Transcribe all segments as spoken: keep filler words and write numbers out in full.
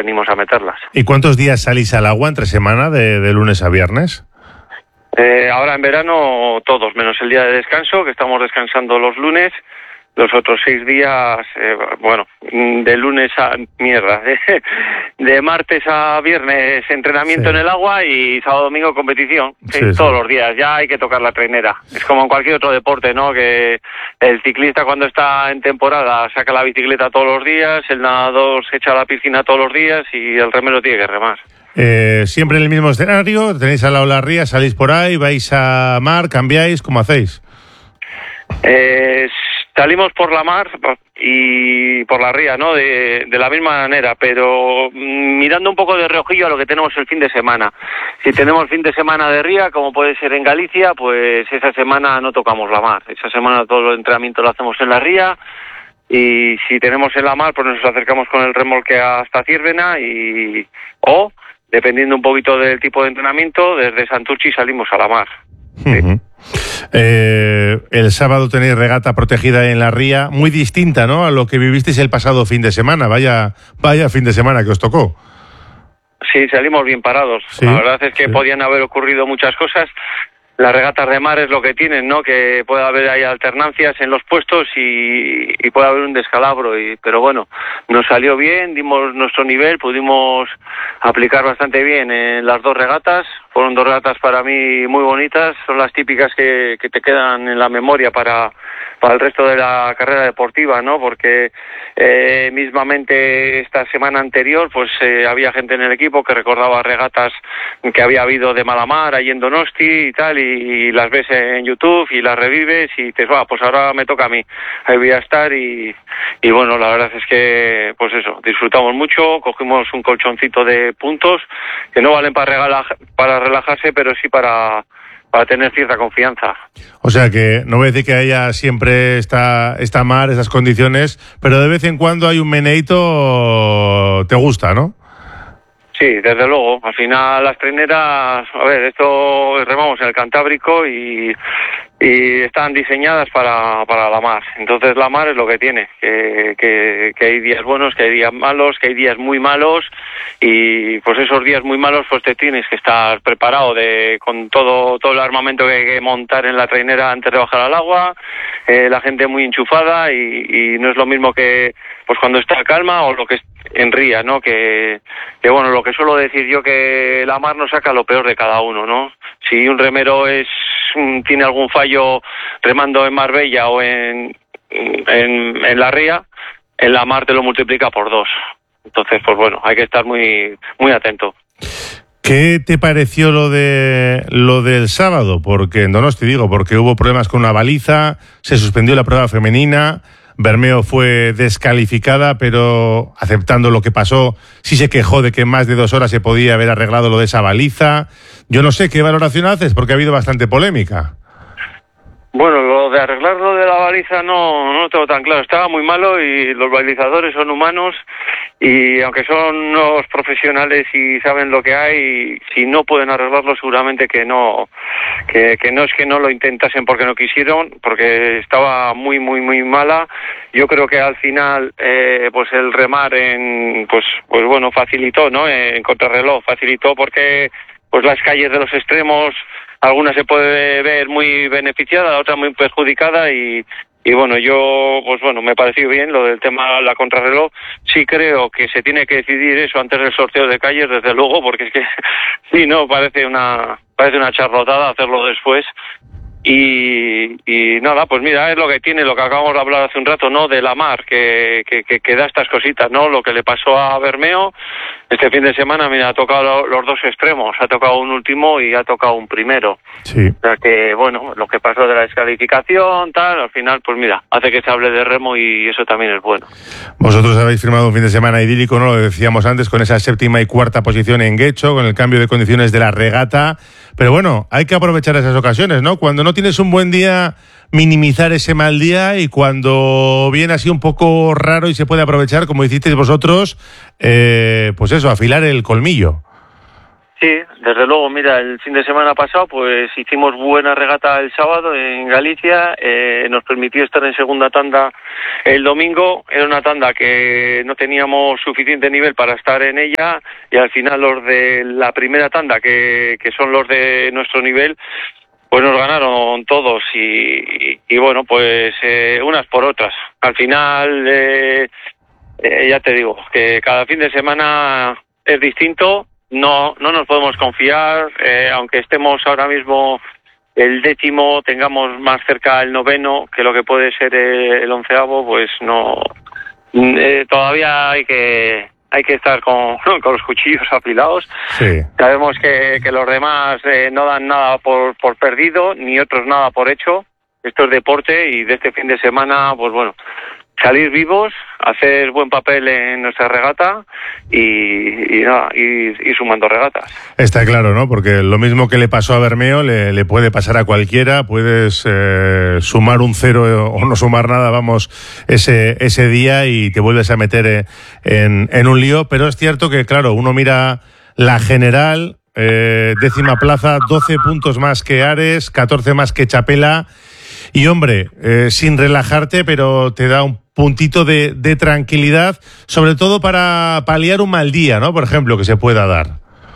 venimos a meterlas. ¿Y cuántos días salís al agua entre semana, de, de lunes a viernes? Eh, ahora en verano todos, menos el día de descanso, que estamos descansando los lunes. Los otros seis días, eh, bueno, de lunes a mierda, de, de martes a viernes entrenamiento sí. en el agua y sábado domingo competición, sí, sí, todos sí. los días. Ya hay que tocar la trainera. Es como en cualquier otro deporte, ¿no? Que el ciclista cuando está en temporada saca la bicicleta todos los días, el nadador se echa a la piscina todos los días y el remero tiene que remar. Eh, siempre en el mismo escenario, tenéis al lado la ría, salís por ahí, vais a mar, cambiáis, ¿cómo hacéis? Eh, salimos por la mar y por la ría, ¿no? De, de la misma manera, pero mirando un poco de reojillo a lo que tenemos el fin de semana. Si tenemos fin de semana de ría, como puede ser en Galicia, pues esa semana no tocamos la mar. Esa semana todo el entrenamiento lo hacemos en la ría. Y si tenemos en la mar, pues nos acercamos con el remolque hasta Ciervena y o, dependiendo un poquito del tipo de entrenamiento, desde Santurchi salimos a la mar. Sí. Uh-huh. Eh, el sábado tenéis regata protegida en la ría, muy distinta, ¿no?, a lo que vivisteis el pasado fin de semana. Vaya, vaya fin de semana que os tocó. Sí, salimos bien parados. ¿Sí? La verdad es que sí. podían haber ocurrido muchas cosas. Las regatas de mar es lo que tienen, ¿no? Que puede haber ahí alternancias en los puestos y, y puede haber un descalabro. Y, pero bueno, nos salió bien, dimos nuestro nivel, pudimos aplicar bastante bien en las dos regatas. Fueron dos regatas para mí muy bonitas, son las típicas que, que te quedan en la memoria para, para el resto de la carrera deportiva, ¿no? Porque eh, mismamente esta semana anterior, pues eh, había gente en el equipo que recordaba regatas que había habido de Malamar, ahí en Donosti y tal, y, y las ves en YouTube y las revives y te va, pues ahora me toca a mí, ahí voy a estar y, y bueno, la verdad es que, pues eso, disfrutamos mucho, cogimos un colchoncito de puntos que no valen para regalar, para relajarse, pero sí para, para tener cierta confianza. O sea que no voy a decir que haya siempre esta, esta mar, esas condiciones, pero de vez en cuando hay un meneíto, te gusta, ¿no? Sí, desde luego. Al final las traineras, a ver, esto remamos en el Cantábrico y, y están diseñadas para, para la mar. Entonces la mar es lo que tiene, que, que, que hay días buenos, que hay días malos, que hay días muy malos y pues esos días muy malos pues te tienes que estar preparado de con todo todo el armamento que hay que montar en la trainera antes de bajar al agua, eh, la gente muy enchufada y, y no es lo mismo que pues cuando está calma o lo que en ría, ¿no? Que, que bueno, lo que suelo decir yo, que la mar nos saca lo peor de cada uno, ¿no? Si un remero es tiene algún fallo remando en Marbella o en, en, en la ría, en la mar te lo multiplica por dos. Entonces, pues bueno, hay que estar muy, muy atento. ¿Qué te pareció lo de lo del sábado? Porque en Donosti, digo, porque hubo problemas con una baliza, se suspendió la prueba femenina, Bermeo fue descalificada, pero aceptando lo que pasó, sí se quejó de que en más de dos horas se podía haber arreglado lo de esa baliza. Yo no sé qué valoración haces, porque ha habido bastante polémica. Bueno, lo de arreglar lo de la baliza no, no lo tengo tan claro. Estaba muy malo y los balizadores son humanos y aunque son unos profesionales y saben lo que hay, si no pueden arreglarlo seguramente que no, que, que no es que no lo intentasen porque no quisieron, porque estaba muy, muy, muy mala. Yo creo que al final, eh, pues el remar en, pues, pues bueno, facilitó, ¿no? En contrarreloj facilitó porque pues las calles de los extremos, alguna se puede ver muy beneficiada, la otra muy perjudicada y, y bueno, yo, pues bueno, me pareció bien lo del tema de la contrarreloj. Sí creo que se tiene que decidir eso antes del sorteo de calles, desde luego, porque es que sí, no, parece una, parece una charlotada hacerlo después. Y, y nada, pues mira, es lo que tiene, lo que acabamos de hablar hace un rato, ¿no? De la mar, que, que, que, que da estas cositas, ¿no? Lo que le pasó a Bermeo este fin de semana, mira, ha tocado los dos extremos, ha tocado un último y ha tocado un primero. Sí. O sea que, bueno, lo que pasó de la descalificación, tal, al final, pues mira, hace que se hable de remo y eso también es bueno. Vosotros habéis firmado un fin de semana idílico, ¿no? Lo decíamos antes, con esa séptima y cuarta posición en Guecho, con el cambio de condiciones de la regata. Pero bueno, hay que aprovechar esas ocasiones, ¿no? Cuando no tienes un buen día, minimizar ese mal día, y cuando viene así un poco raro y se puede aprovechar, como hicisteis vosotros, eh, pues eso, afilar el colmillo. Sí, desde luego, mira, el fin de semana pasado pues hicimos buena regata el sábado en Galicia, eh, nos permitió estar en segunda tanda el domingo, era una tanda que no teníamos suficiente nivel para estar en ella y al final los de la primera tanda, que, que son los de nuestro nivel, pues nos ganaron todos y, y, y bueno, pues eh, unas por otras. Al final, eh, eh, ya te digo, que cada fin de semana es distinto. No, no nos podemos confiar, eh, aunque estemos ahora mismo el décimo, tengamos más cerca el noveno que lo que puede ser eh, el onceavo, pues no, eh, todavía hay que hay que estar con, con los cuchillos afilados. Sí. Sabemos que, que los demás eh, no dan nada por, por perdido, ni otros nada por hecho. Esto es deporte y de este fin de semana, pues bueno, salir vivos, hacer buen papel en nuestra regata y, y nada, ir, ir sumando regatas. Está claro, ¿no? Porque lo mismo que le pasó a Bermeo le, le puede pasar a cualquiera. Puedes eh, sumar un cero o no sumar nada, vamos, ese ese día y te vuelves a meter eh, en, en un lío. Pero es cierto que, claro, uno mira la general, eh, décima plaza, doce puntos más que Ares, catorce más que Chapela. Y hombre, eh, sin relajarte, pero te da un puntito de, de tranquilidad, sobre todo para paliar un mal día, ¿no? Por ejemplo, que se pueda dar.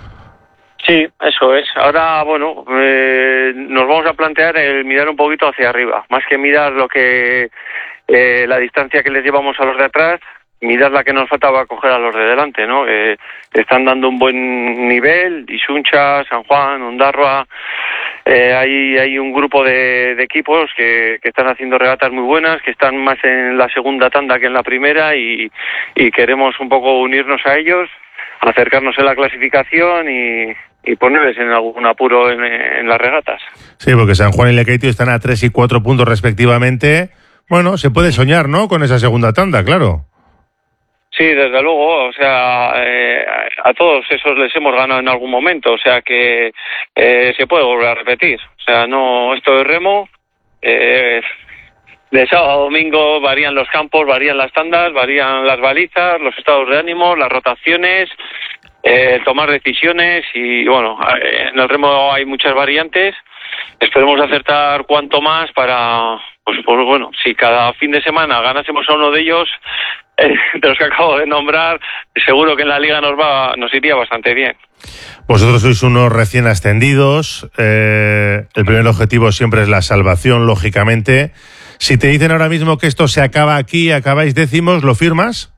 Sí, eso es. Ahora, bueno, eh, nos vamos a plantear el mirar un poquito hacia arriba, más que mirar lo que eh, la distancia que les llevamos a los de atrás, mirar la que nos falta para coger a los de delante, ¿no? Eh, están dando un buen nivel, Isuncha, San Juan, Ondarroa. Eh, hay, hay un grupo de, de equipos que, que están haciendo regatas muy buenas, que están más en la segunda tanda que en la primera y, y queremos un poco unirnos a ellos, acercarnos en la clasificación y, y ponerles en algún apuro en, en las regatas. Sí, porque San Juan y Lekeitio están a tres y cuatro puntos respectivamente. Bueno, se puede soñar, ¿no? Con esa segunda tanda, claro. Sí, desde luego, o sea, eh, a todos esos les hemos ganado en algún momento, o sea que eh, se puede volver a repetir. O sea, no, esto es remo, eh, de sábado a domingo varían los campos, varían las tandas, varían las balizas, los estados de ánimo, las rotaciones, eh, tomar decisiones y bueno, en el remo hay muchas variantes. Esperemos acertar cuanto más para, pues, pues bueno, si cada fin de semana ganásemos a uno de ellos, eh, de los que acabo de nombrar, seguro que en la liga nos va, nos iría bastante bien. Vosotros sois unos recién ascendidos, eh, el primer objetivo siempre es la salvación, lógicamente. Si te dicen ahora mismo que esto se acaba aquí, acabáis décimos, ¿lo firmas?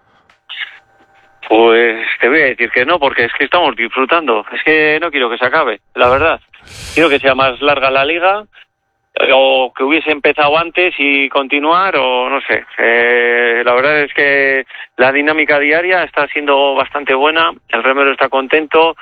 Pues te voy a decir que no, porque es que estamos disfrutando. Es que no quiero que se acabe, la verdad. Quiero que sea más larga la liga, o que hubiese empezado antes y continuar, o no sé. Eh, la verdad es que la dinámica diaria está siendo bastante buena, el remero está contento,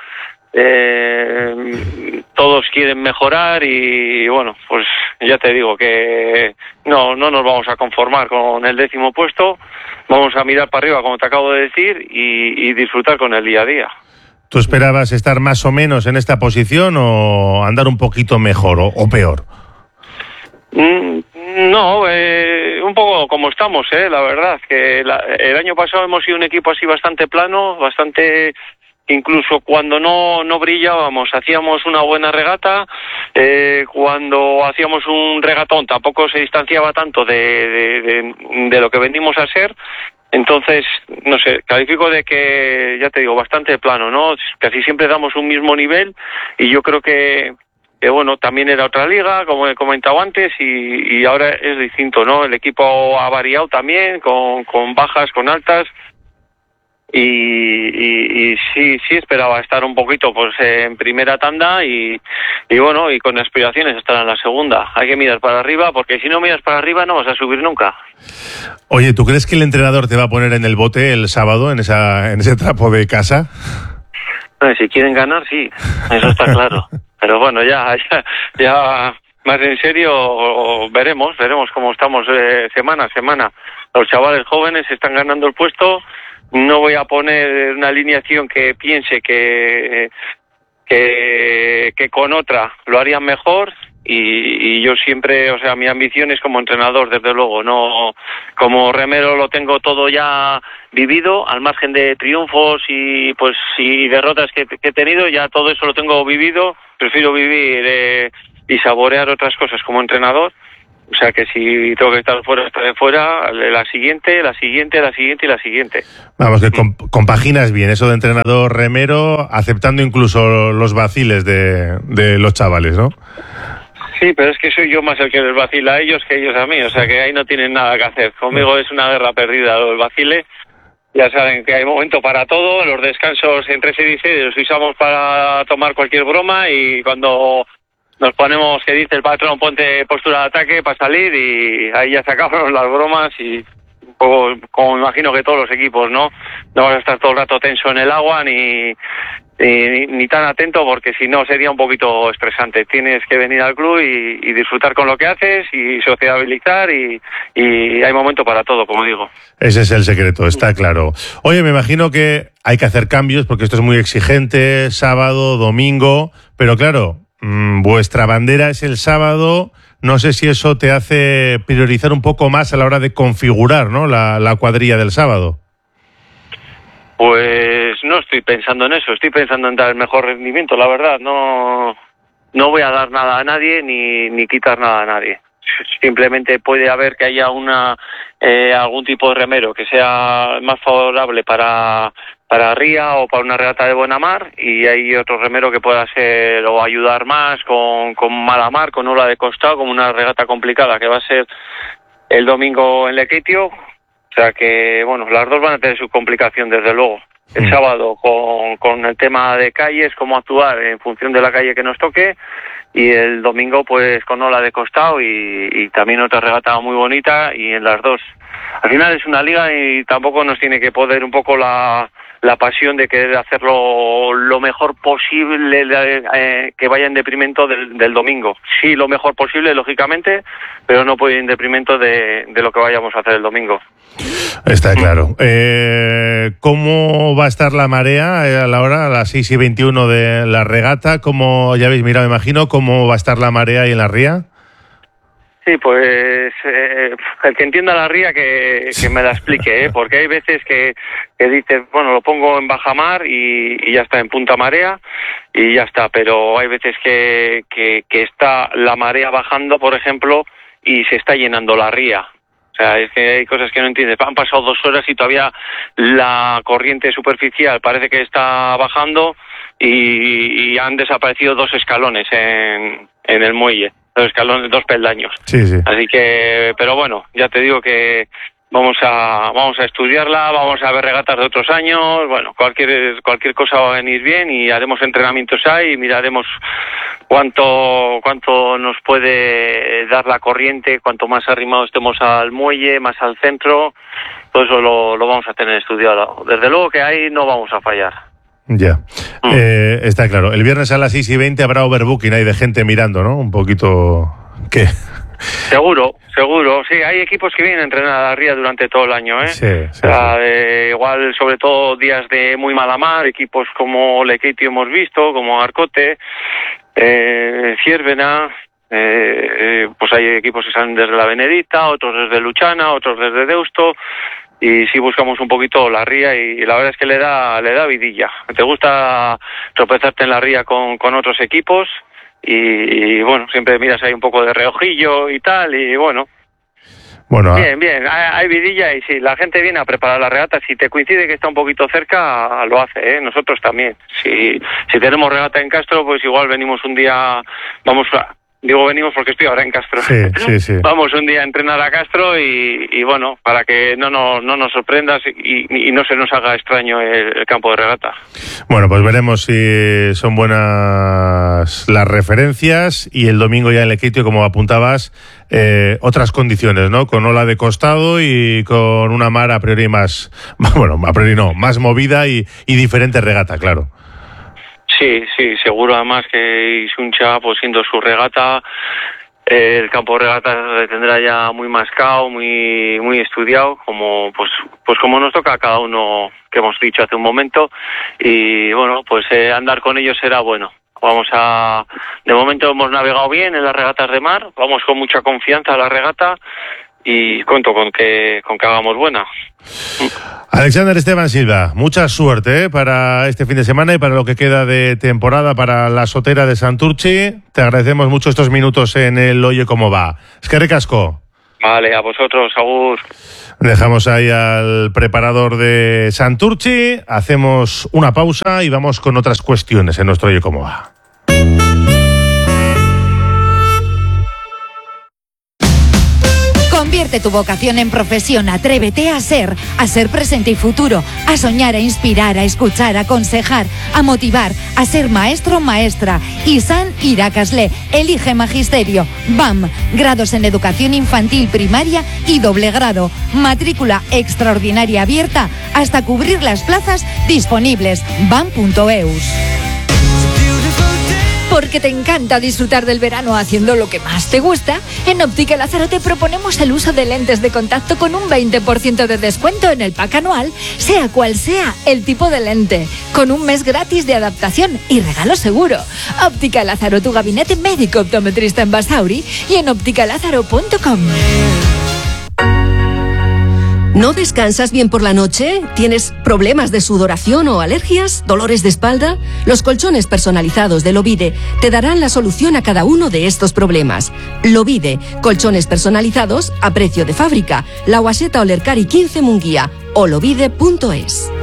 eh, todos quieren mejorar y bueno, pues ya te digo que no, no nos vamos a conformar con el décimo puesto, vamos a mirar para arriba, como te acabo de decir, y, y disfrutar con el día a día. ¿Tú esperabas estar más o menos en esta posición o andar un poquito mejor o, o peor? Mm, no, eh, un poco como estamos, eh, la verdad, que la, el año pasado hemos sido un equipo así bastante plano, bastante, incluso cuando no, no brillábamos, hacíamos una buena regata, eh, cuando hacíamos un regatón tampoco se distanciaba tanto de, de, de, de lo que venimos a ser. Entonces, no sé, califico de que, ya te digo, bastante plano, ¿no? Casi siempre damos un mismo nivel y yo creo que, que bueno, también era otra liga, como he comentado antes, y, y ahora es distinto, ¿no? El equipo ha variado también, con, con bajas, con altas, y, y, y sí, sí esperaba estar un poquito pues en primera tanda y, y bueno, y con aspiraciones estar en la segunda. Hay que mirar para arriba, porque si no miras para arriba no vas a subir nunca. Oye, ¿tú crees que el entrenador te va a poner en el bote el sábado, en esa en ese trapo de casa? Bueno, si quieren ganar, sí, eso está claro. Pero bueno, ya, ya, ya más en serio, veremos, veremos cómo estamos eh, semana a semana. Los chavales jóvenes están ganando el puesto. No voy a poner una alineación que piense que, que, que con otra lo harían mejor. y, y yo siempre, o sea, mi ambición es como entrenador, desde luego, no como remero lo tengo todo ya vivido, al margen de triunfos y pues y derrotas que, que he tenido, ya todo eso lo tengo vivido, prefiero vivir eh, y saborear otras cosas como entrenador. O sea que si tengo que estar fuera, estaré fuera, la siguiente, la siguiente, la siguiente y la siguiente. Vamos, que comp compaginas bien eso de entrenador remero, aceptando incluso los vaciles de, de los chavales, ¿no? Sí, pero es que soy yo más el que les vacila a ellos que ellos a mí, o sea que ahí no tienen nada que hacer. Conmigo es una guerra perdida los vaciles. Ya saben que hay momento para todo, los descansos entre se dice, los usamos para tomar cualquier broma y cuando nos ponemos, que dice el patrón, ponte postura de ataque para salir y ahí ya se acaban las bromas y un poco, como me imagino que todos los equipos, ¿no? No vas a estar todo el rato tenso en el agua ni, ni, ni tan atento porque si no sería un poquito estresante. Tienes que venir al club y, y disfrutar con lo que haces y sociabilizar y, y hay momento para todo, como digo. Ese es el secreto, está claro. Oye, me imagino que hay que hacer cambios porque esto es muy exigente, sábado, domingo, pero claro, mmm, vuestra bandera es el sábado. No sé si eso te hace priorizar un poco más a la hora de configurar, ¿no?, la, la cuadrilla del sábado. Pues no estoy pensando en eso, estoy pensando en dar el mejor rendimiento, la verdad. No, no voy a dar nada a nadie ni, ni quitar nada a nadie. Simplemente puede haber que haya una eh, algún tipo de remero que sea más favorable para para ría o para una regata de buena mar y hay otro remero que pueda ser o ayudar más con, con mala mar, con ola de costado, como una regata complicada que va a ser el domingo en Lekeitio. O sea que, bueno, las dos van a tener su complicación, desde luego. El sábado con, con el tema de calles, cómo actuar en función de la calle que nos toque, y el domingo pues con ola de costado y, y también otra regata muy bonita, y en las dos. Al final es una liga y tampoco nos tiene que poder un poco la, la pasión de querer hacerlo lo mejor posible, eh, que vaya en detrimento del, del domingo. Sí, lo mejor posible, lógicamente, pero no puede ir en detrimento de, de lo que vayamos a hacer el domingo. Está claro. Eh, ¿Cómo va a estar la marea a la hora, a las seis y veintiuno de la regata? ¿Cómo, ya habéis mirado, me imagino, cómo va a estar la marea ahí en la ría? Sí, pues eh, el que entienda la ría que, que me la explique, ¿eh? Porque hay veces que, que dices, bueno, lo pongo en baja mar y, y ya está en punta marea y ya está, pero hay veces que, que, que está la marea bajando, por ejemplo, y se está llenando la ría. O sea, es que hay cosas que no entiendes. Han pasado dos horas y todavía la corriente superficial parece que está bajando y, y han desaparecido dos escalones en, en el muelle. Dos escalones, dos peldaños. Sí, sí. Así que, pero bueno, ya te digo que vamos a vamos a estudiarla, vamos a ver regatas de otros años, bueno, cualquier cualquier cosa va a venir bien y haremos entrenamientos ahí y miraremos cuánto cuánto nos puede dar la corriente, cuanto más arrimados estemos al muelle, más al centro, todo eso lo, lo vamos a tener estudiado. Desde luego que ahí no vamos a fallar. Ya, mm. eh, está claro. El viernes a las seis y veinte habrá overbooking ahí de gente mirando, ¿no? Un poquito... ¿Qué? Seguro, seguro. Sí, hay equipos que vienen a entrenar a la ría durante todo el año, ¿eh? Sí, sí, o sea, sí. Eh, igual, sobre todo días de muy mala mar, equipos como Lekeitio hemos visto, como Arcote, eh, Ciervena, eh, eh, pues hay equipos que salen desde la Benedita, otros desde Luchana, otros desde Deusto, y sí buscamos un poquito la ría y la verdad es que le da le da vidilla. Te gusta tropezarte en la ría con, con otros equipos y, y bueno, siempre miras ahí un poco de reojillo y tal y bueno. Bueno, bien, bien, hay, hay vidilla y sí, la gente viene a preparar la regata. Si te coincide que está un poquito cerca, lo hace, ¿eh? Nosotros también. Si, si tenemos regata en Castro, pues igual venimos un día, vamos a... Digo venimos porque estoy ahora en Castro. Sí, sí, sí. Vamos un día a entrenar a Castro y, y bueno, para que no, no, no nos sorprendas y, y no se nos haga extraño el, el campo de regata. Bueno, pues veremos si son buenas las referencias y el domingo ya en Lekeitio, como apuntabas, eh, otras condiciones, ¿no? Con ola de costado y con una mar a priori más, bueno, a priori no, más movida y, y diferente regata, claro. Sí, sí, seguro además que Isuncha, pues siendo su regata, eh, el campo de regata le tendrá ya muy mascado, muy muy estudiado, como pues pues como nos toca a cada uno, que hemos dicho hace un momento, y bueno, pues eh, andar con ellos será bueno. Vamos a, de momento hemos navegado bien en las regatas de mar, vamos con mucha confianza a la regata y cuento con que con que hagamos buena. Alexander Esteban Silva, mucha suerte, ¿eh?, para este fin de semana y para lo que queda de temporada para la Sotera de Santurtzi. Te agradecemos mucho estos minutos en el Oye Cómo Va. Es que ricasco. Vale, a vosotros, agur. Dejamos ahí al preparador de Santurtzi, hacemos una pausa y vamos con otras cuestiones en nuestro Oye Cómo Va. Convierte tu vocación en profesión, atrévete a ser, a ser presente y futuro, a soñar, a inspirar, a escuchar, a aconsejar, a motivar, a ser maestro o maestra. Isan Irakasle, elige magisterio. B A M, grados en educación infantil, primaria y doble grado. Matrícula extraordinaria abierta hasta cubrir las plazas disponibles. bam punto eus. Porque te encanta disfrutar del verano haciendo lo que más te gusta, en Óptica Lázaro te proponemos el uso de lentes de contacto con un veinte por ciento de descuento en el pack anual, sea cual sea el tipo de lente, con un mes gratis de adaptación y regalo seguro. Óptica Lázaro, tu gabinete médico optometrista en Basauri y en óptica lázaro punto com. ¿No descansas bien por la noche? ¿Tienes problemas de sudoración o alergias? ¿Dolores de espalda? Los colchones personalizados de Lovide te darán la solución a cada uno de estos problemas. Lovide, colchones personalizados a precio de fábrica. La Guaseta Olercari quince Munguía o lovide punto es.